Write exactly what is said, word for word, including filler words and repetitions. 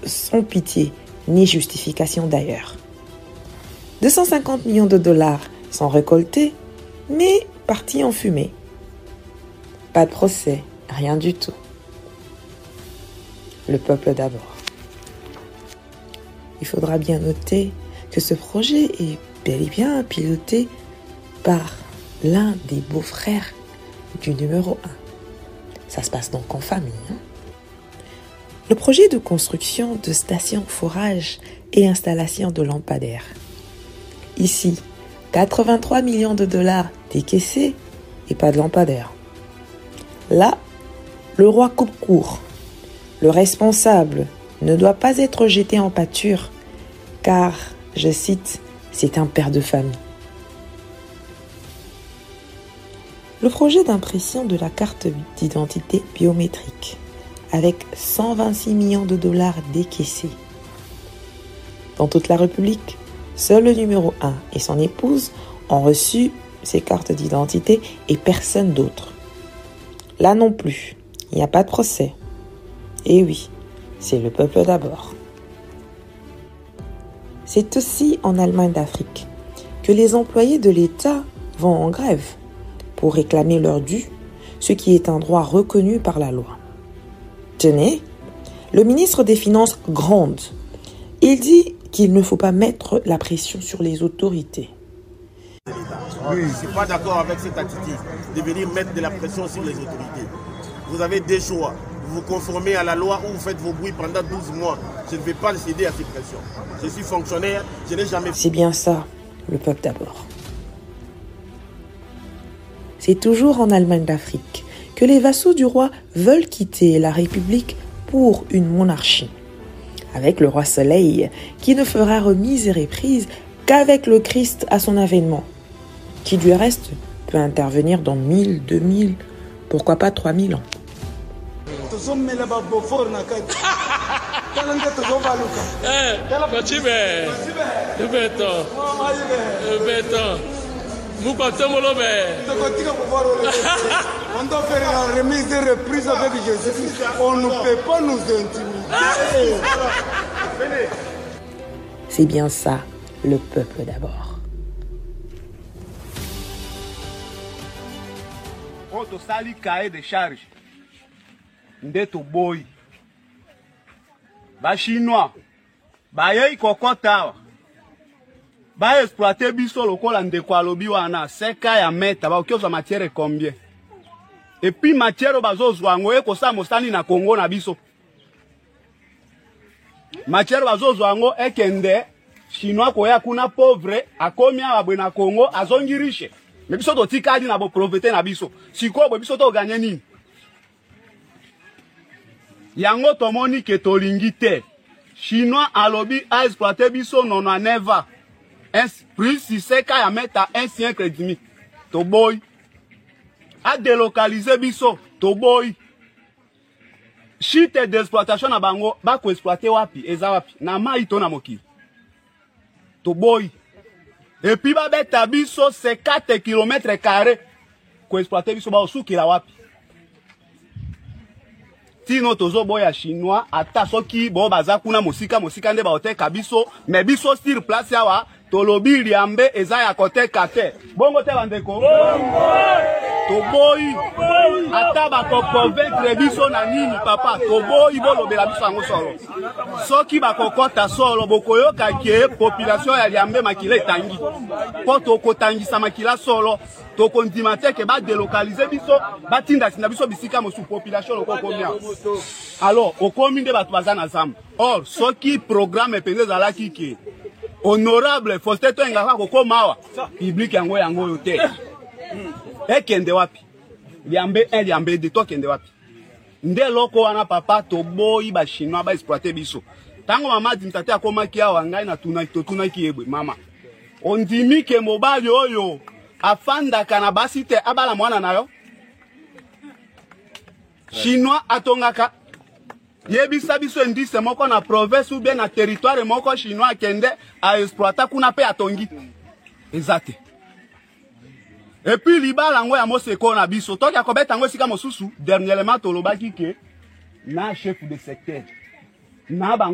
sans pitié ni justification d'ailleurs. deux cent cinquante millions de dollars sont récoltés, mais partis en fumée. Pas de procès, rien du tout. Le peuple d'abord. Il faudra bien noter que ce projet est bel et bien piloté par l'un des beaux-frères du numéro un. Ça se passe donc en famille. Hein? Le projet de construction de stations forage et installation de lampadaires. Ici, quatre-vingt-trois millions de dollars décaissés et pas de lampadaires. Là, le roi coupe court. Le responsable ne doit pas être jeté en pâture car, je cite, c'est un père de famille. Le projet d'impression de la carte d'identité biométrique avec cent vingt-six millions de dollars décaissés. Dans toute la République, seul le numéro un et son épouse ont reçu ces cartes d'identité et personne d'autre. Là non plus, il n'y a pas de procès. Et oui, c'est le peuple d'abord. C'est aussi en Allemagne d'Afrique que les employés de l'État vont en grève pour réclamer leur dû, ce qui est un droit reconnu par la loi. Tenez, le ministre des Finances gronde. Il dit qu'il ne faut pas mettre la pression sur les autorités. Oui, je ne suis pas d'accord avec cette attitude de venir mettre de la pression sur les autorités. Vous avez des choix. Vous vous conformez à la loi ou vous faites vos bruits pendant douze mois. Je ne vais pas céder à ces pressions. Je suis fonctionnaire, je n'ai jamais... C'est bien ça, le peuple d'abord. C'est toujours en Allemagne d'Afrique que les vassaux du roi veulent quitter la République pour une monarchie. Avec le roi Soleil, qui ne fera remise et reprise qu'avec le Christ à son avènement, qui du reste peut intervenir dans mille, deux mille, pourquoi pas trois mille ans. On doit faire la remise et reprise avec Jésus. On ne peut pas nous intimider. C'est bien ça, le peuple d'abord. On te sali cahier de charge. Ndeto boy. Ba chinois. Ba yei kokota. Ba exploiter biso lokola ndeko alobi wana seka ya meta ba okioza matière combien. Et puis matière bazozwa ngo eko sa mosani na Congo na biso. Matière bazozwa ngo ekende chinois koya kuna pauvre akomi abwe na Congo azongi riche. Mais biso to tikadi na bo pauvreté na biso. Siko bo biso to gagner nini? Yango tomoni ke tolingi te. Chinois alobi a exploiter biso nona neva. Un plus si c'est qu'à mettre un siècle et demi. To boy. A délocaliser biso. To boy. Chite d'exploitation na bango. Ba ko exploiter wapi. Eza wapi. Na ma ito na moki. To boy. Et puis ba beta biso c'est quatre kilomètres carrés. Ko exploiter biso ba osuki la wapi. Tino tozo boya chinois. Ata soki bo baza kuna mosika mosika nde ba oteka biso. Mais biso sur place yawa. Tolobi liambe eza ya kote kate. Bongo te bandeko. Toboyi. Ata bako convaincre biso na nini papa. Toboyi bolobela biso yango solo. Soki bako kota solo bokoyoka ke population ya liambe makila etangi. Po toko tangisa makila solo. Toko ndima te ke ba délocaliser biso ba tinda sinda biso bisika mosu population loko komia. Alors okomi nde batu baza na zamba. Or soki programme pende za laki ke honorable Faustin Toengaka kokomawa public yango yango yote. Ekende wapi? Liambe un liambe de to kende wapi? Nde loko wana papa to boyi ba chinois ba exploiter biso. Tango mama dimtate akomaki awa ngai na tuna to tuna ki ebwe mama. Ondimi ke mobali oyo afanda kana basite abala mwana nayo. Chinois atongaka yebisa biso ndise moko na province ou bien na territoire moko chinois kende a exploiter kuna pe atongi. Exacte. Et puis libala ngo ya moseko na biso toki akobeta ngo sika mosusu dernièrement tolobaki ke na chef de secteur na